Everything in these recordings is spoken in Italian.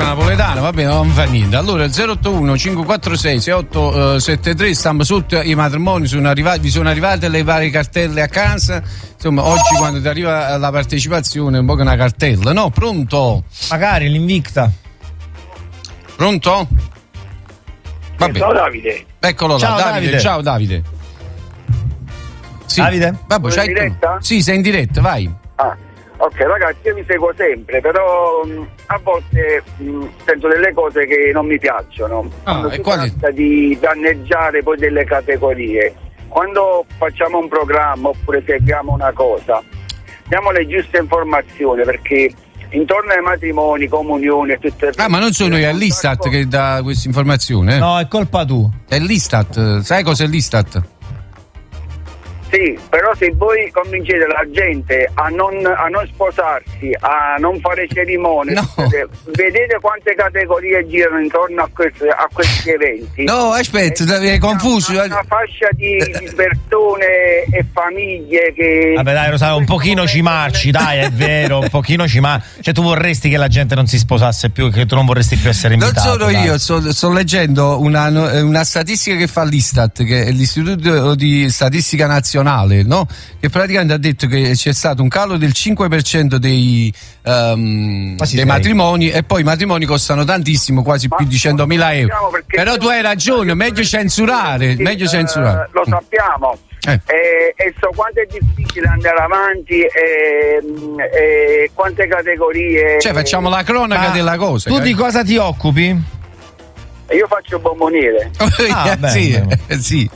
napoletana, va bene, non fa niente. Allora 081 546 6873, stiamo sotto i matrimoni, vi sono arrivate le varie cartelle a casa. Insomma, oggi quando ti arriva la partecipazione è un po' che una cartella, no? Pronto? Magari l'Invicta. Pronto? Vabbè. Ciao Davide. Eccolo là, Ciao, Davide. Ciao Davide. Sì. Davide? Vabbè, Sei in diretta? Sì, sei in diretta, vai. Ok ragazzi, io vi seguo sempre, però a volte sento delle cose che non mi piacciono. Quando si tratta di danneggiare poi delle categorie. Quando facciamo un programma oppure seguiamo una cosa, diamo le giuste informazioni, perché intorno ai matrimoni, comunioni e tutte le... ma non sono io, è l'Istat che dà questa informazione? No, è colpa tua. È l'Istat, sai cos'è l'Istat? Sì, però se voi convincete la gente a non sposarsi, a non fare cerimonie, vedete quante categorie girano intorno a questi eventi. No, aspetta, è confuso. Una fascia di persone e famiglie che... Vabbè dai Rosario, un pochino ci marci, dai, è vero, un pochino ci marci. Cioè tu vorresti che la gente non si sposasse più, che tu non vorresti più essere invitato. Non sono dai. io, sto leggendo una statistica che fa l'Istat, che è l'Istituto di Statistica Nazionale, no? Che praticamente ha detto che c'è stato un calo del 5% dei matrimoni, e poi i matrimoni costano tantissimo, quasi più di 100.000 euro. Però tu hai ragione, meglio censurare. Lo sappiamo. E so quanto è difficile andare avanti e quante categorie. Cioè facciamo la cronaca della cosa. Tu di cosa ti occupi? Io faccio bomboniere. Sì.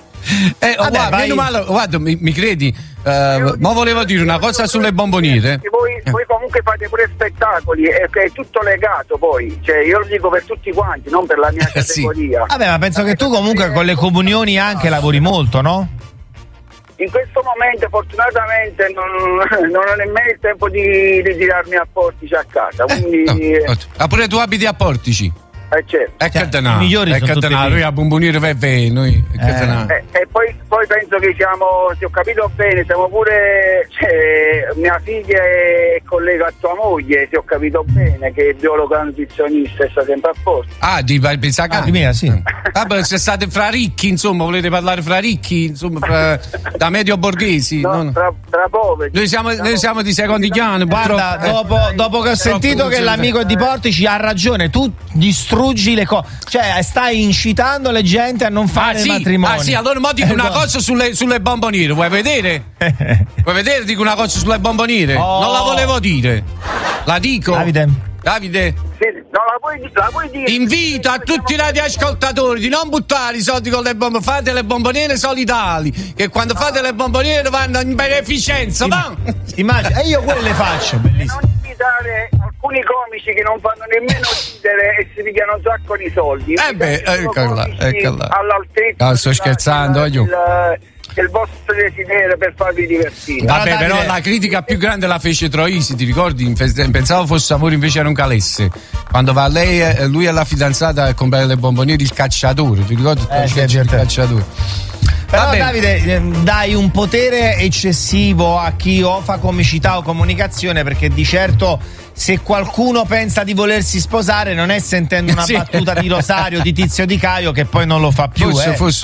Guarda, mi credi? Ma volevo dire una cosa sulle bomboniere. Voi comunque fate pure spettacoli, è tutto legato poi. Cioè, io lo dico per tutti quanti, non per la mia categoria. Vabbè, ma penso che tu comunque con le comunioni anche lavori molto, no? In questo momento fortunatamente non ho nemmeno il tempo di girarmi a Portici a casa, quindi... pure tu abiti a Portici? Certo. Noi a bomboniere noi e poi penso che se ho capito bene, siamo pure, mia figlia è collega a tua moglie, se ho capito bene, che è biologa nutrizionista e sta sempre a posto. Di Pensacà? Di me, sì. Vabbè, se state fra ricchi, insomma, volete parlare fra ricchi, insomma, da medio borghesi? No, tra poveri. Noi siamo di secondigliano. Guarda, dopo che ho sentito che l'amico è di Portici, ha ragione, tu distruggi le cose, cioè stai incitando le gente a non fare matrimoni. Sì, allora mo dico una cosa sulle bomboniere, vuoi vedere? Vuoi vedere? Dico una cosa sulle bomboniere. Non la volevo dire. La dico. Davide? Sì, la puoi dire. Invito a tutti i radioascoltatori di non buttare i soldi con le bomboniere, fate le bomboniere solidali, che quando fate le bomboniere vanno in beneficenza. Immagina, e io quelle faccio, bellissimo. Non invitare alcuni comici che non fanno nemmeno ridere e si pigliano un sacco di soldi. Eccola. All'altezza. Sto scherzando, il vostro desiderio per farvi divertire. Vabbè, però la critica più grande la fece Troisi, ti ricordi? Pensavo fosse amore, invece era un calesse. Quando va lui e la fidanzata a comprare le bomboniere, il cacciatore, ti ricordi? Il cacciatore. Però Davide, dai un potere eccessivo a chi o fa comicità o comunicazione, perché di certo se qualcuno pensa di volersi sposare non è sentendo una battuta di Rosario, di Tizio Di Caio, che poi non lo fa più.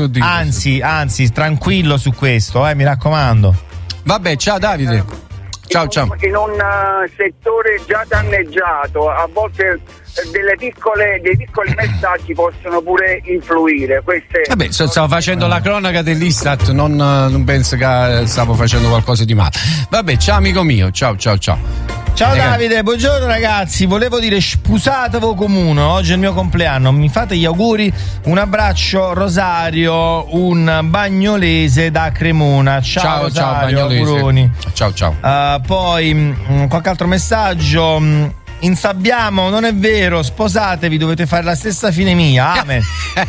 Anzi, tranquillo su questo, mi raccomando. Vabbè, ciao Davide. Ciao. In un settore già danneggiato, a volte dei piccoli messaggi possono pure influire. Vabbè, stavo facendo la cronaca dell'Istat, non penso che stavo facendo qualcosa di male. Vabbè, ciao amico mio, ciao. Ciao Davide, buongiorno ragazzi, volevo dire spusatevo comune, oggi è il mio compleanno, mi fate gli auguri, un abbraccio Rosario, un bagnolese da Cremona, ciao Rosario, auguroni. Ciao. Poi qualche altro messaggio, insabbiamo, non è vero, sposatevi, dovete fare la stessa fine mia, amen.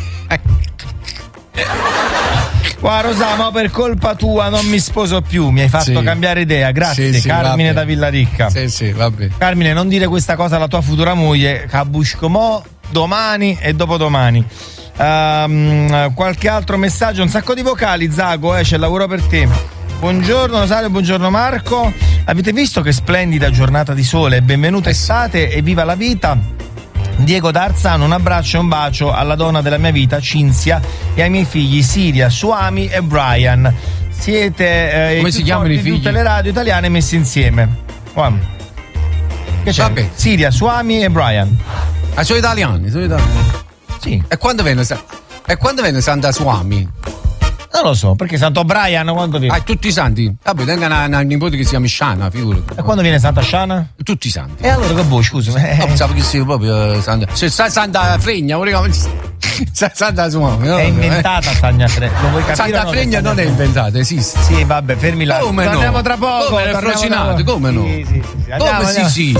Guarda Rosa, ma per colpa tua non mi sposo più, mi hai fatto cambiare idea, grazie. Carmine da Villaricca. Sì, vabbè. Carmine, non dire questa cosa alla tua futura moglie, Cabuscomo domani e dopodomani. Qualche altro messaggio, un sacco di vocali, Zago, c'è il lavoro per te. Buongiorno Rosario, buongiorno Marco. Avete visto che splendida giornata di sole? Benvenuta estate e viva la vita. Diego da Arzano, un abbraccio e un bacio alla donna della mia vita, Cinzia, e ai miei figli Siria, Suami e Brian. Siete come si chiamano i figli? Tutte le radio italiane messe insieme. Che c'è? Vabbè. Siria, Suami e Brian. Ah, sono italiani. Sì. E quando venne Santa Suami? Non lo so, perché Santo Brian quando viene? Ah, tutti i santi. Vabbè, tenga una nipote che si chiama Sciana, figurati. E quando viene Santa Sciana? Tutti i santi. E allora che vuoi, scusa? Pensavo che sia proprio Santa. Cioè, Santa Fregna, Santa Suami. È inventata Santa Fregna. Lo vuoi capire? Santa Fregna non è inventata, esiste. Sì, vabbè, fermi là. Come no? Torniamo tra poco. Come è frocinato, come no? Sì. Andiamo. Sì.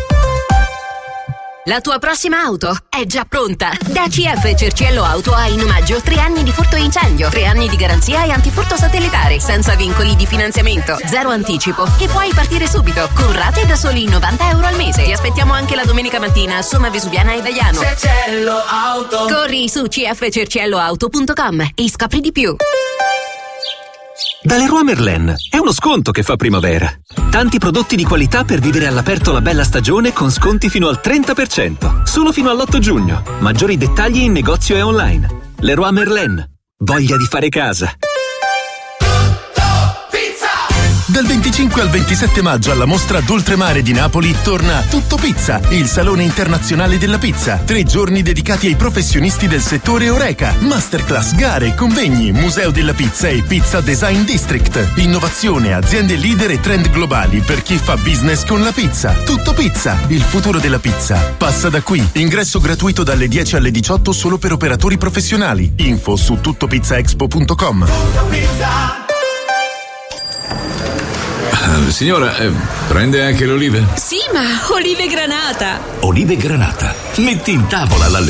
La tua prossima auto è già pronta. Da CF Cerciello Auto hai in omaggio 3 anni di furto e incendio, 3 anni di garanzia e antifurto satellitare, senza vincoli di finanziamento, 0 anticipo e puoi partire subito con rate da soli €90 al mese. Ti aspettiamo anche la domenica mattina a Somma Vesuviana e Daiano. Cerciello Auto. Corri su cfcercielloauto.com e scopri di più. Da Leroy Merlin è uno sconto che fa primavera. Tanti prodotti di qualità per vivere all'aperto la bella stagione con sconti fino al 30%. Solo fino all'8 giugno. Maggiori dettagli in negozio e online. Leroy Merlin. Voglia di fare casa. Dal 25 al 27 maggio alla mostra d'Oltremare di Napoli torna Tutto Pizza, il salone internazionale della pizza. 3 giorni dedicati ai professionisti del settore Horeca. Masterclass, gare, convegni, museo della pizza e Pizza Design District. Innovazione, aziende leader e trend globali per chi fa business con la pizza. Tutto Pizza, il futuro della pizza. Passa da qui. Ingresso gratuito dalle 10 alle 18 solo per operatori professionali. Info su tuttopizzaexpo.com. Signora, prende anche le olive? Sì, ma olive granata. Olive granata. Metti in tavola l'allegria.